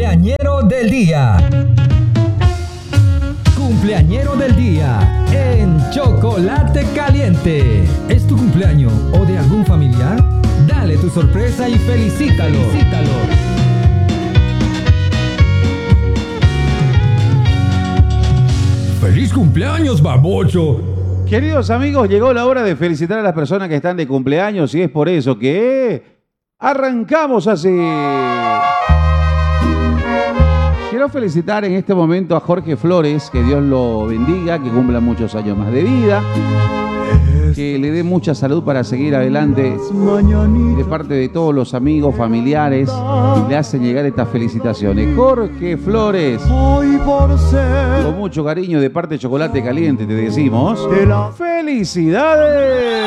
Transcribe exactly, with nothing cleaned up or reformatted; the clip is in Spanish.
Cumpleañero del día. Cumpleañero del día en Chocolate Caliente. ¿Es tu cumpleaños o de algún familiar? Dale tu sorpresa y felicítalo. felicítalo. ¡Feliz cumpleaños, babocho! Queridos amigos, llegó la hora de felicitar a las personas que están de cumpleaños y es por eso que arrancamos así. Quiero felicitar en este momento a Jorge Flores, que Dios lo bendiga, que cumpla muchos años más de vida, que le dé mucha salud para seguir adelante. De parte de todos los amigos, familiares, le hacen llegar estas felicitaciones. Jorge Flores, con mucho cariño de parte de Chocolate Caliente te decimos ¡felicidades!